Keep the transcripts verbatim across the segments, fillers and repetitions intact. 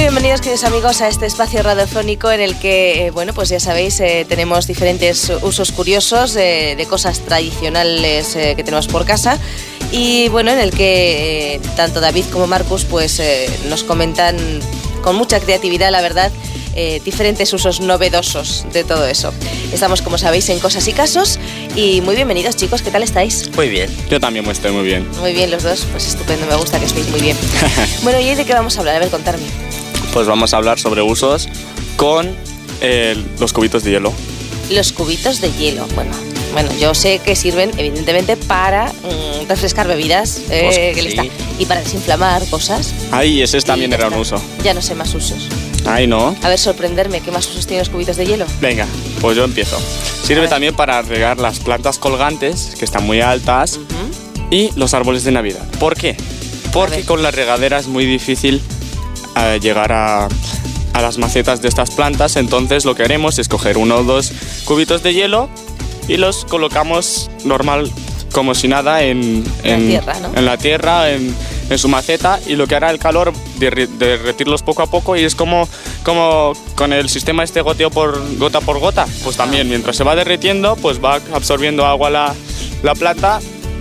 bienvenidos, queridos amigos, a este espacio radiofónico en el que, eh, bueno, pues ya sabéis, eh, tenemos diferentes usos curiosos eh, de cosas tradicionales eh, que tenemos por casa y, bueno, en el que eh, tanto David como Marcus, pues, eh, nos comentan con mucha creatividad, la verdad, Eh, diferentes usos novedosos de todo eso. Estamos, como sabéis, en Cosas y Casos y muy bienvenidos, chicos, ¿qué tal estáis? Muy bien. Yo también estoy muy bien. Muy bien los dos, pues estupendo, me gusta que estéis muy bien. Bueno, ¿y de qué vamos a hablar? A ver, contarme. Pues vamos a hablar sobre usos con eh, los cubitos de hielo. Los cubitos de hielo, bueno... Bueno, yo sé que sirven, evidentemente, para mmm, refrescar bebidas, eh, Pues, que sí. le está, y para desinflamar cosas. Ahí, ese también Y ya era un está. uso. Ya no sé más usos. Ahí no. A ver, sorprenderme, ¿qué más usos tienen los cubitos de hielo? Venga, pues yo empiezo. A Sirve ver. también para regar las plantas colgantes, que están muy altas, Uh-huh. y los árboles de Navidad. ¿Por qué? Porque ver. con la regadera es muy difícil eh, llegar a, a las macetas de estas plantas, entonces lo que haremos es coger uno o dos cubitos de hielo y los colocamos normal, como si nada, en, En la tierra, ¿no? en la tierra, en, en su maceta, y lo que hará el calor derri- derretirlos poco a poco, y es como, como con el sistema este goteo por gota por gota, pues también mientras se va derritiendo, pues va absorbiendo agua la, la planta,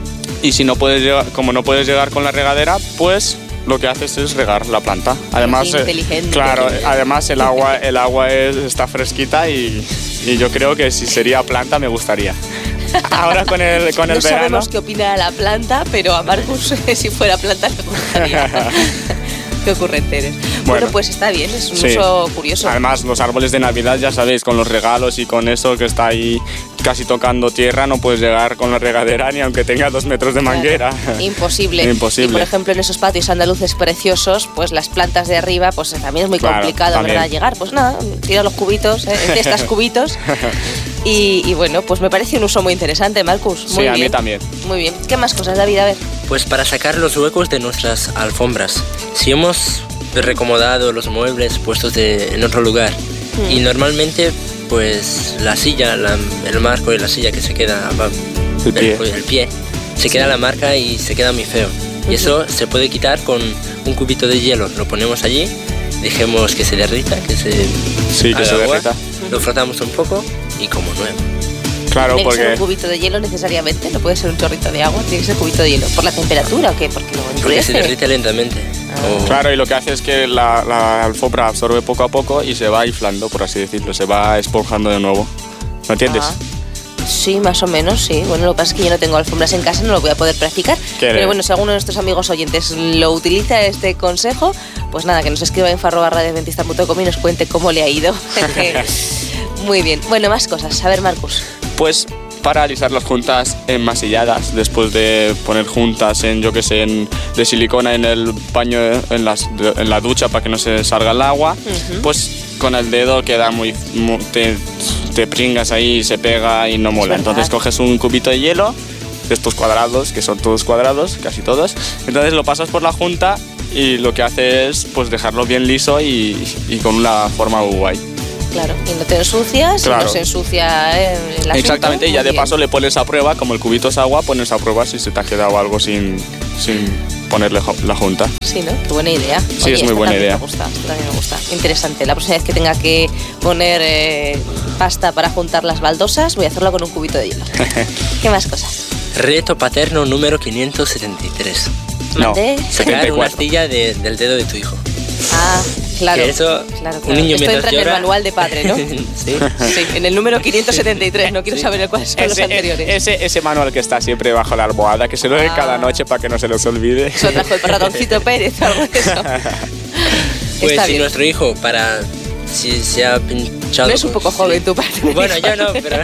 y si no puedes llegar, como no puedes llegar con la regadera, pues lo que haces es regar la planta. Además, Qué eh, inteligente. claro, además el agua, el agua es, está fresquita y, y yo creo que si sería planta me gustaría. Ahora con el, con el no verano... sabemos qué opina la planta, pero a Marcus, si fuera planta, le gustaría. Qué ocurrente eres. Bueno, Bueno. pues está bien, es un Sí. uso curioso. Además, los árboles de Navidad, ya sabéis, con los regalos y con eso que está ahí casi tocando tierra, no puedes llegar con la regadera ni aunque tenga dos metros de manguera. Claro, imposible. Imposible. Y por ejemplo, en esos patios andaluces preciosos, pues las plantas de arriba, pues también es muy Claro, complicado, también. ¿verdad? Llegar, pues nada, tira los cubitos, ¿eh? Cestas cubitos. Y, y bueno, pues me parece un uso muy interesante, Marcus. Muy Sí, a bien. mí también. Muy bien. ¿Qué más cosas, David? A ver. Pues para sacar los huecos de nuestras alfombras. Si hemos recomodado los muebles puestos de- en otro lugar Mm. y normalmente pues la silla, la- el marco de la silla que se queda, va- El pie. el pie, se queda la marca y se queda muy feo. Y eso se puede quitar con un cubito de hielo. Lo ponemos allí, dejemos que se derrita, que se Sí, que haga se agua, derrita. lo frotamos un poco y como nuevo. Claro, ¿Tiene que ser porque... un cubito de hielo necesariamente? ¿No puede ser un chorrito de agua? ¿Tiene que ser cubito de hielo? ¿Por la temperatura o qué? Porque lo Porque se endurece. derrite lentamente. Ah. O- Claro, y lo que hace es que la, la alfombra absorbe poco a poco y se va inflando, por así decirlo, se va esponjando de nuevo. ¿Me entiendes? Ah, sí, más o menos, sí. Bueno, lo que pasa es que yo no tengo alfombras en casa, no lo voy a poder practicar. ¿Qué Pero eres? bueno, si alguno de nuestros amigos oyentes lo utiliza este consejo, pues nada, que nos escriba en info arroba radioadventista punto com y nos cuente cómo le ha ido. Muy bien. Bueno, más cosas. A ver, Marcus. Pues para alisar las juntas enmasilladas, después de poner juntas en, yo que sé, en, de silicona en el baño, en, las, en la ducha para que no se salga el agua, Ujú. pues con el dedo queda muy... mu- te, te pringas ahí y se pega y no mola. Es verdad. Entonces coges un cubito de hielo, de estos cuadrados, que son todos cuadrados, casi todos, entonces lo pasas por la junta y lo que hace es pues dejarlo bien liso y, y con una forma muy guay. Claro, y no te ensucias, y Claro. no se ensucia eh, el asunto. Exactamente, y ya Muy de bien. paso le pones a prueba, como el cubito es agua, pones a prueba si se te ha quedado algo sin, sin ponerle jo- la junta. Sí, ¿no? Qué buena idea. Sí, Oye, es muy esta buena también idea. Me gusta, esta también me gusta. Interesante. La próxima vez que tenga que poner eh, pasta para juntar las baldosas, voy a hacerlo con un cubito de hielo. ¿Qué más cosas? Reto paterno número quinientos setenta y tres. No, Mandé. Sacar setenta y una cuatro. astilla de- del dedo de tu hijo. Ah, claro. Que eso, claro, un claro. niño Esto mientras entra en el llora- manual de padre, ¿no? Sí. Sí, en el número quinientos setenta y tres. No quiero Sí. saber cuáles son los Ese, anteriores. ese, ese manual que está siempre bajo la almohada, que se lo dé Ah. cada noche para que no se los olvide. Eso trajo el ratoncito Pérez o algo de eso. Pues Está si bien. nuestro hijo, para si se ha pinchado... No es un con- poco joven tu padre. me Bueno, dijo. yo no, pero...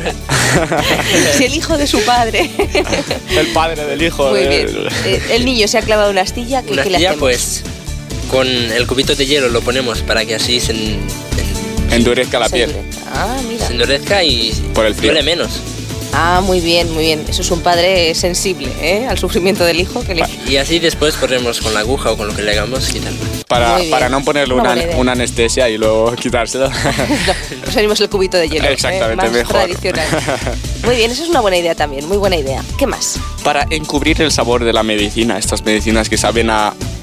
Si el hijo de su padre. El padre del hijo. Muy de- bien. Eh, el niño se ha clavado una astilla. ¿Qué, Una qué le astilla, hacemos? pues, con el cubito de hielo lo ponemos para que así se, en- en- Endurezca la Se piel. endurece. Ah, mira. se endurezca y Por el frío. duele menos. Ah, muy bien, muy bien. Eso es un padre sensible, ¿eh? Al sufrimiento del hijo. Que le... Y así después podemos con la aguja o con lo que le hagamos quitarlo. Para, Muy bien. para no ponerle Una una, buena idea. una anestesia y luego quitárselo. No, preferimos el cubito de hielo. ¿eh? Exactamente, Más mejor. tradicional. Muy bien, eso es una buena idea también. Muy buena idea. ¿Qué más? Para encubrir el sabor de la medicina, estas medicinas que saben a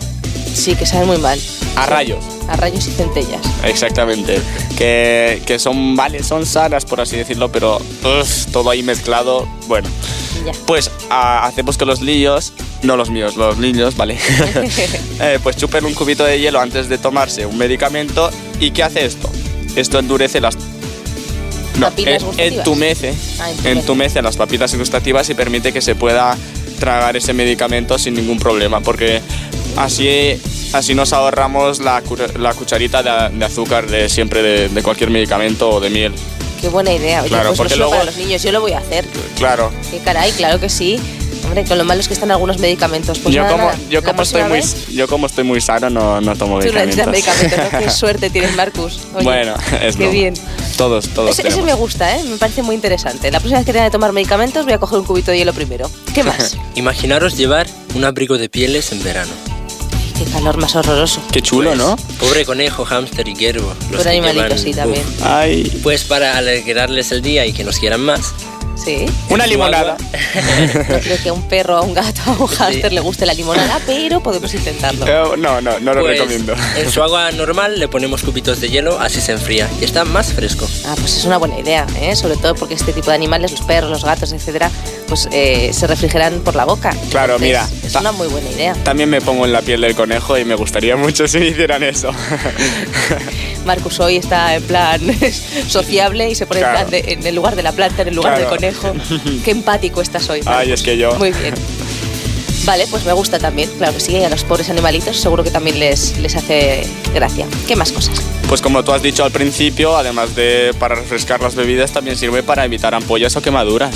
Sí, que saben muy mal. A rayos. A rayos y centellas. Exactamente. Que, que son, vale, son sanas, por así decirlo, pero uf, todo ahí mezclado, bueno. Ya. Pues a, hacemos que los niños, no los míos, los niños, ¿vale? eh, pues chupen un cubito de hielo antes de tomarse un medicamento. ¿Y qué hace esto? Esto endurece las... No, papilas en, gustativas. entumece, Ah, entumece. entumece las papilas gustativas y permite que se pueda tragar ese medicamento sin ningún problema, porque así, así nos ahorramos la, la cucharita de, de azúcar de siempre de, de cualquier medicamento o de miel. Qué buena idea. Oye, Claro, pues porque no solo luego- para los niños, yo lo voy a hacer. Claro. Qué caray, claro que sí. Hombre, con lo malo es que están algunos medicamentos. Pues yo, nada, como, nada, yo, la como estoy próxima muy, vez, yo como estoy muy sano no, no tomo tú no necesitas medicamentos. medicamentos, ¿no? Qué suerte tienes, Marcus. Oye, Bueno, es qué broma. bien. Todos, todos Ese, ese tenemos. me gusta, ¿eh? Me parece muy interesante. La próxima vez que tenga que tomar medicamentos voy a coger un cubito de hielo primero. ¿Qué más? Imaginaros llevar un abrigo de pieles en verano. Qué calor más horroroso. Qué chulo, Pues, ¿no? Pobre conejo, hámster y cuervo. Los Por que animalitos, llevan- sí, también. Uf. Ay. Pues para alegrarles el día y que nos quieran más. Sí. Una su limonada. agua- No creo que a un perro, a un gato, a un hámster le guste la limonada, pero podemos intentarlo. Eh, no, no, no lo Pues, recomiendo. en su agua normal le ponemos cubitos de hielo, así se enfría y está más fresco. Ah, pues es una buena idea, ¿eh? Sobre todo porque este tipo de animales, los perros, los gatos, etcétera, pues eh, se refrigeran por la boca. Claro, Entonces, mira, Es ta- una muy buena idea. También me pongo en la piel del conejo y me gustaría mucho si hicieran eso. Marcus hoy está en plan sociable y se pone Claro. en, plan de- en el lugar de la planta, en el lugar Claro. del conejo. Qué empático estás hoy, Marcus. Ay, es que yo. Muy bien. Vale, pues me gusta también, claro que sí, y a los pobres animalitos seguro que también les, les hace gracia. ¿Qué más cosas? Pues como tú has dicho al principio, además de para refrescar las bebidas, también sirve para evitar ampollas o quemaduras.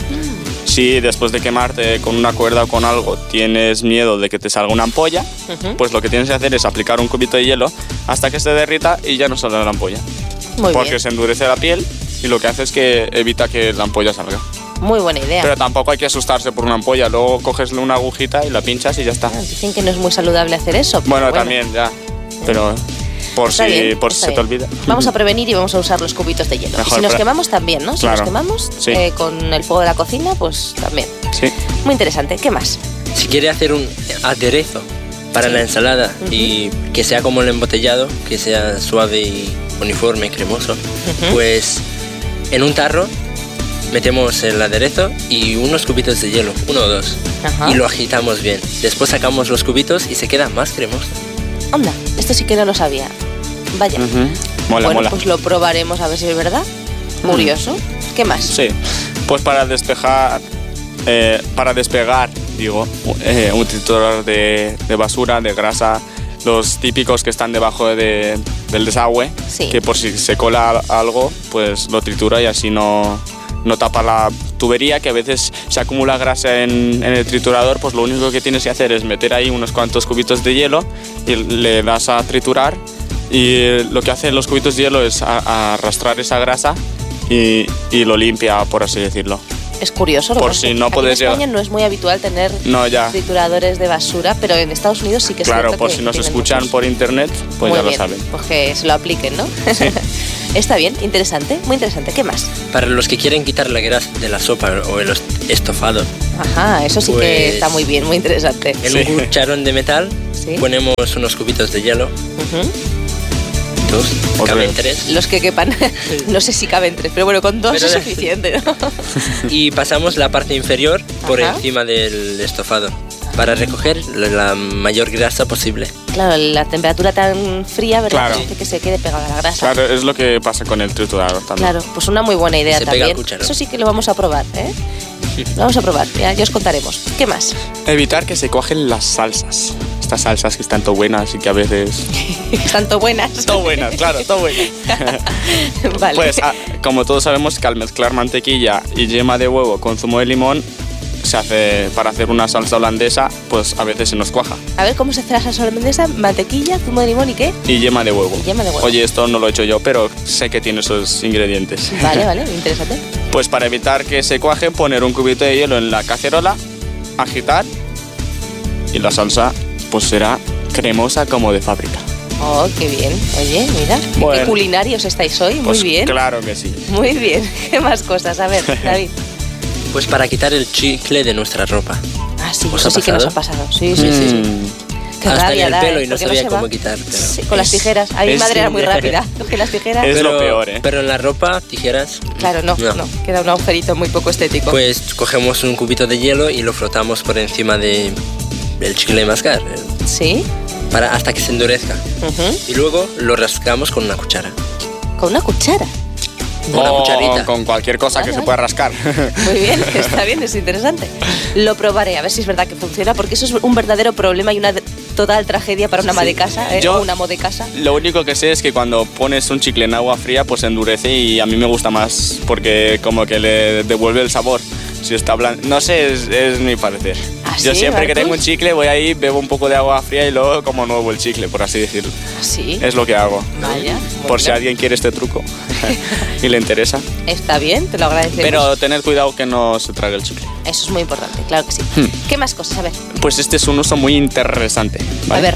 Si después de quemarte con una cuerda o con algo tienes miedo de que te salga una ampolla, Ujú. pues lo que tienes que hacer es aplicar un cubito de hielo hasta que se derrita y ya no sale la ampolla. Muy porque bien, se endurece la piel y lo que hace es que evita que la ampolla salga. muy buena idea. Pero tampoco hay que asustarse por una ampolla, luego coges una agujita y la pinchas y ya está. Ah, dicen que no es muy saludable hacer eso. pero Bueno, también ya, pero por Está si, bien, por si está se te bien. olvida. Vamos a prevenir y vamos a usar los cubitos de hielo. Mejor y si nos para- quemamos también, ¿no? Si Claro. nos quemamos Sí. eh, con el fuego de la cocina, pues también. Sí. Muy interesante. ¿Qué más? Si quiere hacer un aderezo para Sí. la ensalada Ujú. y que sea como el embotellado, que sea suave y uniforme, cremoso, Ujú. pues en un tarro metemos el aderezo y unos cubitos de hielo, uno o dos, Ajá. y lo agitamos bien. Después sacamos los cubitos y se queda más cremoso. Onda, esto sí que no lo sabía. Vaya. Ujú. Mola, bueno, mola. pues lo probaremos a ver si es verdad. Curioso. ¿Qué más? Sí, pues para despejar, eh, para despegar, digo, eh, un triturador de, de basura, de grasa, los típicos que están debajo de- del desagüe, Sí. que por si se cola algo, pues lo tritura y así no, no tapa la tubería, que a veces se acumula grasa en, en el triturador, pues lo único que tienes que hacer es meter ahí unos cuantos cubitos de hielo y le das a triturar y lo que hacen los cubitos de hielo es a- a arrastrar esa grasa y, y lo limpia, por así decirlo. Es curioso. lo Por que si pasa es que no aquí puedes en España llevar- no es muy habitual tener No, ya. trituradores de basura, pero en Estados Unidos sí que es Claro, cierto por que si nos tienen escuchan muchos. por internet, pues Muy ya lo bien, saben. Pues que se lo apliquen, ¿no? Está bien, interesante, muy interesante. ¿Qué más? Para los que quieren quitar la grasa de la sopa o el estofado, Ajá, eso sí que Pues- está muy bien, muy interesante. en Sí. un cucharón de metal Sí. ponemos unos cubitos de hielo, Ujú. dos, Otro. caben tres, Los que quepan, no sé si caben tres, pero bueno, con dos Pero- es suficiente, ¿no? y pasamos la parte inferior por Ajá. encima del estofado para recoger la, la mayor grasa posible. Claro, la temperatura tan fría, ¿verdad? Claro. Hace que se quede pegada a la grasa. Claro, es lo que pasa con el triturador también. Claro, pues una muy buena idea Se pega al también. cucharón. Eso sí que lo vamos a probar, ¿eh? Lo vamos a probar, ya, ya os contaremos. ¿Qué más? Evitar que se cogen las salsas. Estas salsas que están todo buenas y que a veces... Tanto buenas. todo buenas, claro, todo buenas. Vale. Pues ah, como todos sabemos que al mezclar mantequilla y yema de huevo con zumo de limón, se hace para hacer una salsa holandesa, pues a veces se nos cuaja. A ver cómo se hace la salsa holandesa, mantequilla, zumo de limón y qué. Y yema de huevo. Y yema de huevo. Oye, esto no lo he hecho yo, pero sé que tiene esos ingredientes. Vale, vale, interesante. Pues para evitar que se cuaje, poner un cubito de hielo en la cacerola, agitar y la salsa pues será cremosa como de fábrica. Oh, qué bien. Oye, mira, qué Bueno. culinarios estáis hoy. Muy Pues bien. claro que sí. Muy bien. ¿Qué más cosas? A ver, David. Pues para quitar el chicle de nuestra ropa. Ah, sí, ¿Os eso ha sí que nos ha pasado? pasado. Sí, sí, sí, sí. Mm, Qué hasta rabia en da, el pelo ¿eh? y no Porque no sabía se cómo va. quitar. Pero, Sí, con las Es- tijeras. A mi es- madre era muy rápida. Coge las tijeras. Es pero, lo peor, ¿eh? Pero en la ropa, tijeras. Claro, no, no, queda un agujerito muy poco estético. Pues cogemos un cubito de hielo y lo frotamos por encima de del chicle de mascar, eh, Sí. para hasta que se endurezca. Ujú. Y luego lo rascamos con una cuchara. Con una cuchara. Con una O cucharita. con cualquier cosa Vale, que se vale. pueda rascar. Muy bien, está bien, es interesante. Lo probaré, a ver si es verdad que funciona, porque eso es un verdadero problema y una de- total tragedia para una ama de casa, ¿eh? Yo- o una amo de casa. Lo único que sé es que cuando pones un chicle en agua fría, pues se endurece y a mí me gusta más porque como que le devuelve el sabor. Si está blando, no sé, es, es mi parecer. ¿Ah, Yo sí, siempre que Marcus? tengo un chicle voy ahí, bebo un poco de agua fría y luego como nuevo el chicle, por así decirlo. Sí. Es lo que hago. Vaya. Por si bueno, alguien quiere este truco y le interesa. Está bien, te lo agradecemos. Pero tened cuidado que no se trague el chicle. Eso es muy importante, claro que sí. Hmm. ¿Qué más cosas? A ver. Pues este es un uso muy interesante. ¿vale? A ver.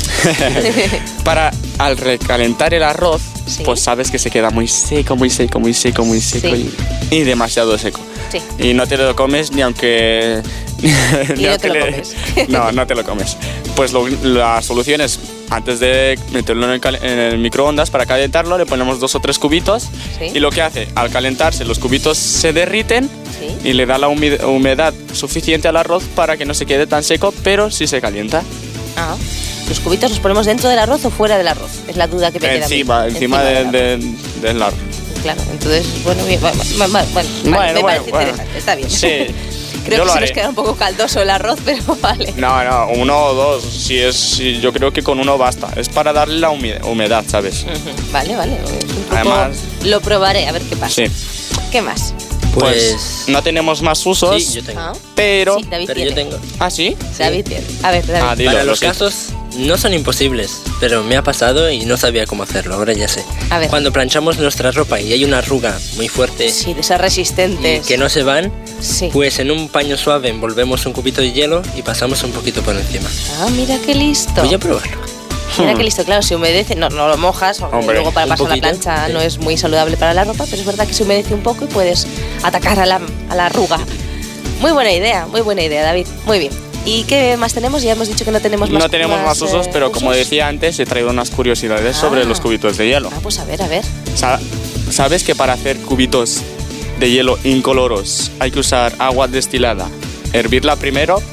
Para al recalentar el arroz, Sí. pues sabes que se queda muy seco, muy seco, muy seco, muy seco Sí. y, y demasiado seco. Sí. Y no te lo comes ni aunque... ni no aunque te lo le- comes. No, no te lo comes. Pues lo- la solución es, antes de meterlo en el, cal- en el microondas para calentarlo, le ponemos dos o tres cubitos Sí. y lo que hace, al calentarse, los cubitos se derriten Sí. y le da la humi- humedad suficiente al arroz para que no se quede tan seco, pero sí se calienta. Ah. ¿Los cubitos los ponemos dentro del arroz o fuera del arroz? Es la duda que me queda a mí. Encima, encima, de- del arroz. de- del arroz. Claro, entonces, bueno, bien, bueno, bueno, bueno, vale, Bueno, me bueno, parece bueno. interesante, está bien. Sí, Creo yo que lo se haré. nos queda un poco caldoso el arroz, pero vale. No, no, uno o dos. Si es, si yo creo que con uno basta. Es para darle la humi- humedad, ¿sabes? Ujú, Vale, vale. Es un truco- Además- lo probaré, a ver qué pasa. Sí. ¿Qué más? Pues, Pues. no tenemos más usos, Sí, yo tengo. Ah, pero... sí, David Pero tiene. yo tengo. ¿Ah, sí? David tiene. A ver, David. Ah, dilo, Para lo los sé. casos no son imposibles, pero me ha pasado y no sabía cómo hacerlo, ahora ya sé. A ver. Cuando planchamos nuestra ropa y hay una arruga muy fuerte Sí, de esas y resistentes. que no se van, Sí. pues en un paño suave envolvemos un cubito de hielo y pasamos un poquito por encima. Ah, mira qué listo. Voy a probarlo. Mira Hmm. qué listo, claro, se humedece, no, no lo mojas, porque Hombre, luego para un pasar la poquito, plancha sí. no es muy saludable para la ropa, pero es verdad que se humedece un poco y puedes atacar a la, a la arruga. Muy buena idea, muy buena idea, David. Muy bien. ¿Y qué más tenemos? Ya hemos dicho que no tenemos más No tenemos más, usos, eh, pero como usos. decía antes, he traído unas curiosidades Ah. sobre los cubitos de hielo. Ah, pues a ver, a ver. Sa- ¿Sabes que para hacer cubitos de hielo incoloros hay que usar agua destilada? Hervirla primero.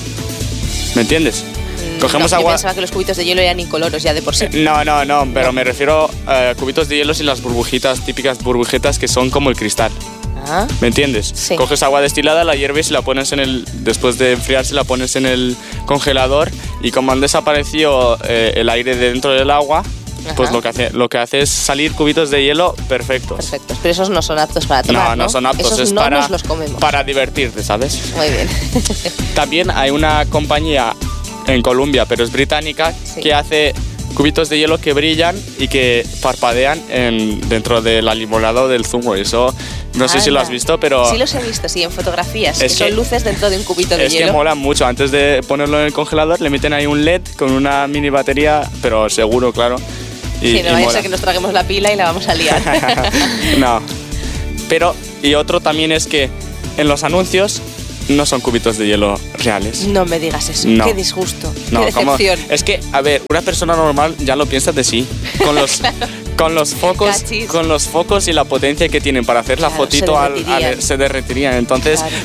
¿Me entiendes? Mm, Cogemos no, yo agua... pensaba que los cubitos de hielo eran incoloros ya de por sí. No, no, no, pero me refiero a cubitos de hielo y las burbujitas, típicas burbujitas que son como el cristal. Ah, ¿Me entiendes? Sí. Coges agua destilada, la hierves y la pones en el... Después de enfriarse la pones en el congelador y como han desaparecido eh, el aire de dentro del agua, pues Ajá. lo que, hace, lo que hace es salir cubitos de hielo perfectos. perfectos. Pero esos no son aptos para tomar, no, no son aptos, Esos es no para, nos los comemos. para divertirte, ¿sabes? Muy bien. También hay una compañía en Colombia, pero es británica, Sí. que hace cubitos de hielo que brillan y que parpadean en, dentro de la limonada o del zumo. Eso no sé si lo has Anda. visto, pero Sí los he visto, sí, en fotografías. Es que son que- luces dentro de un cubito de es que hielo. mola mucho. Antes de ponerlo en el congelador le meten ahí un L E D con una mini batería, pero seguro, claro. Y, Sí, y no vaya a mola. ser que nos traguemos la pila y la vamos a liar. No. Pero, y otro también es que en los anuncios no son cubitos de hielo reales. No me digas eso. No. Qué disgusto. No, qué ¿cómo? decepción. Es que, a ver, una persona normal ya lo piensa de sí. Con los, con los focos, Cachis. con los focos y la potencia que tienen para hacer la Claro, fotito se al, derretirían. al- se derretirían. Entonces, Claro.